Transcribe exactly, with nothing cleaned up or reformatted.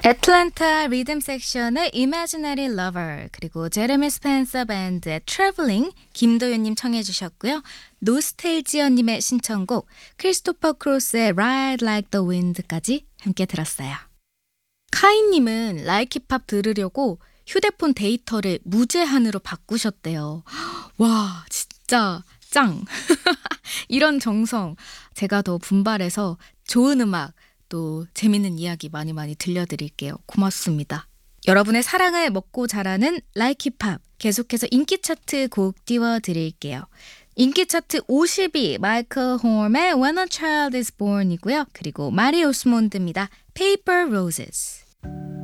애틀랜타 리듬 섹션의 Imaginary Lover 그리고 제레미 스펜서 밴드의 Traveling 김도윤님 청해 주셨고요. 노스텔지어님의 신청곡 크리스토퍼 크로스의 Ride Like the Wind까지 함께 들었어요. 카이님은 라이키팝 들으려고 휴대폰 데이터를 무제한으로 바꾸셨대요. 와 진짜 짱! 이런 정성 제가 더 분발해서 좋은 음악 또 재밌는 이야기 많이 많이 들려드릴게요. 고맙습니다. 여러분의 사랑을 먹고 자라는 라이키팝 계속해서 인기 차트 곡 띄워드릴게요. 인기 차트 오십 위 마이클 홈의 When a Child is Born이고요. 그리고 마리 오스몬드입니다. Paper Roses.